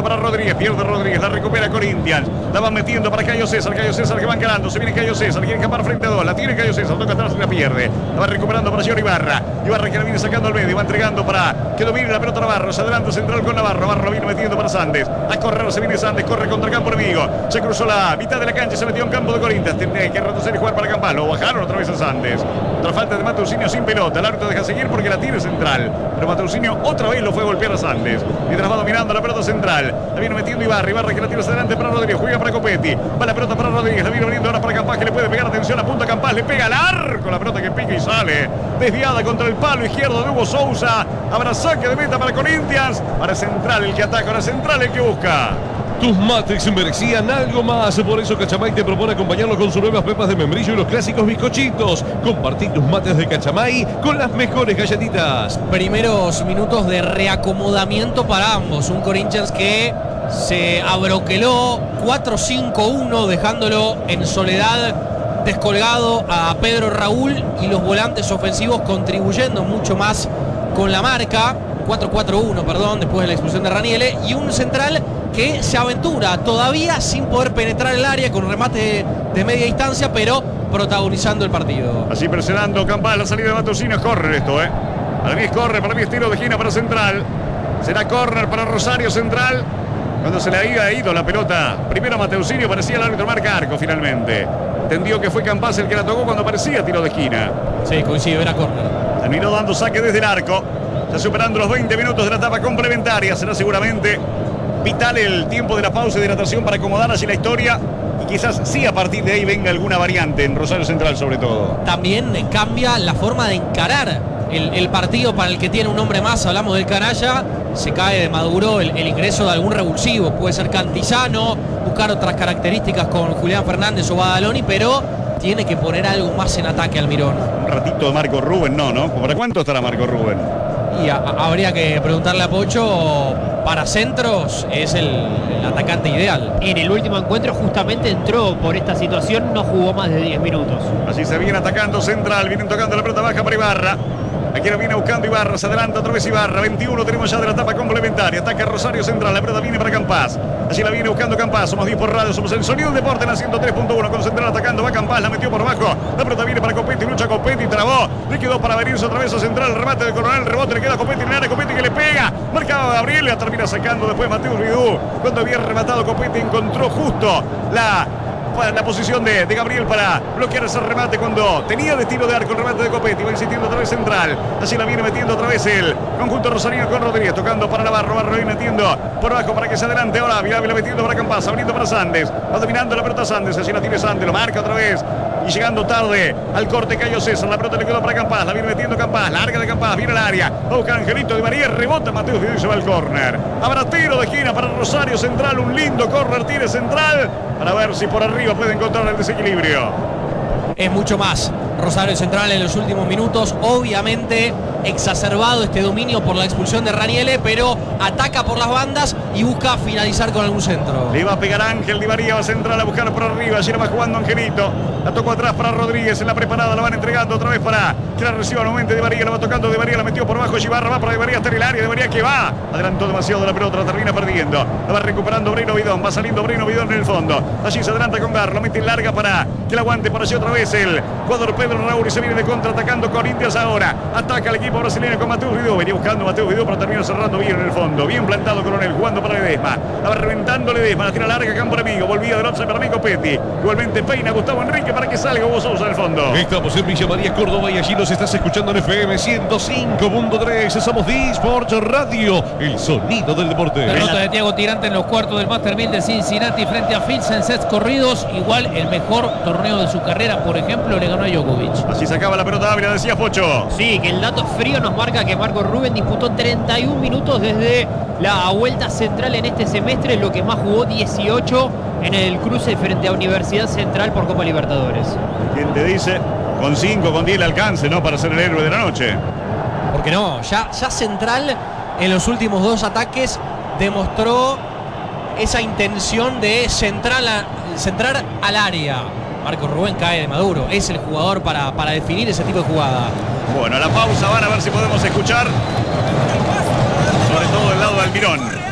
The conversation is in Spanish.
para Rodríguez. Pierde Rodríguez. La recupera Corinthians. La van metiendo para Cayo César. Cayo César que va encarando. Se viene Cayo César. Quiere escapar frente a dos. La tiene Cayo César. Toca atrás y la pierde. La va recuperando para señor Ibarra. Ibarra que la viene sacando al medio. Va entregando para que domine la pelota Navarro. Se adelanta central con Navarro. Navarro lo viene metiendo para Sandes. A correr se viene Sandes. Corre contra campo enemigo. Se cruzó la mitad de la cancha. Se metió en campo de Corinthians. Tiene que retroceder y jugar para Campás. Lo bajaron otra vez a Sandes. Otra falta de Mateusinho sin pelota. El árbitro deja seguir porque la tiene central. Pero Mateusinho otra vez lo fue a golpear a Sandes. Mientras va dominando la pelota central. La viene metiendo Ibarra. Ibarra que la tira hacia adelante para Rodríguez. Juega para Copetti. Va la pelota para Rodríguez. La viene veniendo ahora para Campás que le puede pegar. Atención, apunta a Campás. Le pega al arco. La pelota que pica y sale. Desviada contra el palo izquierdo de Hugo Sousa. Habrá saque de meta para Corinthians. Para Central el que ataca. Ahora Central el que busca. Tus mates merecían algo más, por eso Cachamay te propone acompañarlo con sus nuevas pepas de membrillo y los clásicos bizcochitos. Compartí tus mates de Cachamay con las mejores galletitas. Primeros minutos de reacomodamiento para ambos. Un Corinthians que se abroqueló 4-5-1, dejándolo en soledad, descolgado a Pedro Raúl, y los volantes ofensivos contribuyendo mucho más con la marca. 4-4-1, perdón, después de la expulsión de Raniele, y un Central que se aventura todavía sin poder penetrar el área con remate de media distancia, pero protagonizando el partido. Así presionando Campás, la salida de Mateusinho. Es córner esto, Para mí es córner, para mí es tiro de esquina para Central. Será córner para Rosario Central. Cuando se le había ido la pelota primero a Mateusinho, parecía el árbitro marca arco finalmente. Entendió que fue Campás el que la tocó cuando parecía tiro de esquina. Sí, coincido, era córner. Terminó dando saque desde el arco. Ya superando los 20 minutos de la etapa complementaria. Será seguramente vital el tiempo de la pausa y de hidratación para acomodar así la historia. Y quizás sí a partir de ahí venga alguna variante en Rosario Central sobre todo. También cambia la forma de encarar el partido para el que tiene un hombre más. Hablamos del canalla. Se cae de Maduro el ingreso de algún revulsivo. Puede ser Cantizano, buscar otras características con Julián Fernández o Badaloni, pero tiene que poner algo más en ataque Almirón. Un ratito de Marco Rubén, ¿no? ¿Para cuánto estará Marco Rubén? Y habría que preguntarle a Pocho. Para centros es el atacante ideal. En el último encuentro justamente entró por esta situación, no jugó más de 10 minutos. Así se viene atacando Central, vienen tocando la pelota baja para Ibarra. Aquí lo viene buscando Ibarra, se adelanta otra vez Ibarra. 21 tenemos ya de la etapa complementaria. Ataca Rosario Central, la pelota viene para Campás. Allí la viene buscando Campás. Somos 10 por radio, somos el sonido del deporte en la 103.1. Con Central atacando, va Campás, la metió por abajo. La pelota viene para Copetti, lucha Copetti, trabó. Le quedó para venirse otra vez a Central. El remate de Coronel, el rebote le queda a Copetti en el área. Copetti que le pega. Marcaba Gabriel, la termina sacando después Mateus Vidú. Cuando había rematado Copetti encontró justo la posición de Gabriel para bloquear ese remate cuando tenía destino de arco el remate de Copetti. Va insistiendo otra vez Central. Así la viene metiendo otra vez el conjunto rosarino con Rodríguez. Tocando para Navarro. Navarro viene metiendo por abajo para que se adelante. Ahora Villavila metiendo para Campás. Abriendo para Sandes. Va dominando la pelota Sandes. Así la tiene Sandes. Lo marca otra vez. Y llegando tarde al corte Cayo César. La pelota le quedó para Campás. La viene metiendo Campás. Larga de Campás. Viene al área. Va a buscar Angelito Di María. Rebota Mateus Vidú y se va al córner. Habrá tiro de esquina para Rosario Central. Un lindo córner. Tire Central. Para ver si por arriba puede encontrar el desequilibrio. Es mucho más Rosario Central en los últimos minutos. Obviamente exacerbado este dominio por la expulsión de Raniele, pero ataca por las bandas y busca finalizar con algún centro. Le va a pegar Ángel Di María, va a Central a buscar por arriba. Allí la va jugando Angelito. La tocó atrás para Rodríguez en la preparada. La van entregando otra vez para que la reciba nuevamente Di María. La va tocando Di María, la metió por abajo. Gibarra va para Di María hasta en el área. Di María que va. Adelantó demasiado la pelota, la termina perdiendo. La va recuperando Breno Bidón. Va saliendo Breno Bidón en el fondo. Allí se adelanta con Gar. Lo mete en larga para que la aguante por allí otra vez el jugador Pedro Raúl. Y se viene de contra atacando Corinthians ahora. Ataca el equipo brasileño con Mateus Vidú. Venía buscando Mateus Vidú, pero termina cerrando bien en el fondo. Bien plantado Coronel, jugando para Ledesma. La va reventando Ledesma. La tira larga, campo enemigo. Volvía del offside para Mico Petti. Igualmente peina Gustavo Enrique para que salga Hugo Sousa del fondo. Estamos en Villa María, Córdoba, y allí nos estás escuchando en FM 105.3. Somos D-Sports Radio, el sonido del deporte. Derrota de Thiago Tirante en los cuartos del Master 1000 de Cincinnati frente a Fitz en sets corridos. Igual el mejor torneo de su carrera, por ejemplo, le ganó a Djokovic. Así sacaba la pelota Ávila, decía Pocho. Sí, que el dato frío nos marca que Marco Rubén disputó 31 minutos desde la vuelta central en este semestre, lo que más jugó 18 en el cruce frente a Universidad Central por Copa Libertadores. ¿Quién te dice? Con 5, con 10 le alcance, ¿no? Para ser el héroe de la noche. ¿Por qué no? Ya Central en los últimos dos ataques demostró esa intención de centrar al área. Marco Rubén cae de Maduro. Es el jugador para definir ese tipo de jugada. Bueno, a la pausa van a ver si podemos escuchar. Sobre todo del lado de Almirón.